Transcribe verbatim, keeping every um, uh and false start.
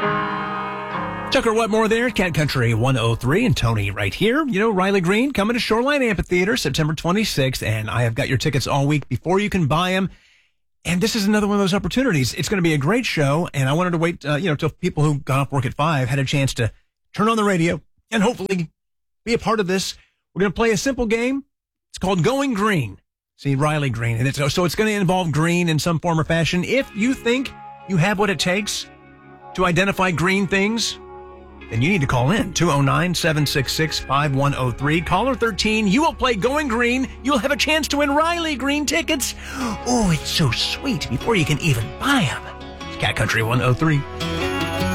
Tucker Wetmore there, Cat Country one oh three, and Tony right here. You know, Riley Green coming to Shoreline Amphitheater September twenty-sixth, and I have got your tickets all week before you can buy them. And this is another one of those opportunities. It's going to be a great show, and I wanted to wait, uh, you know, till people who got off work at five had a chance to turn on the radio and hopefully be a part of this. We're going to play a simple game. It's called Going Green. See, Riley Green. And it's, so it's going to involve green in some form or fashion. If you think you have what it takes to identify green things, then you need to call in. two oh nine, seven six six, five one oh three. Caller thirteen. You will play Going Green. You'll have a chance to win Riley Green tickets. Oh, it's so sweet before you can even buy them. It's Cat Country one oh three.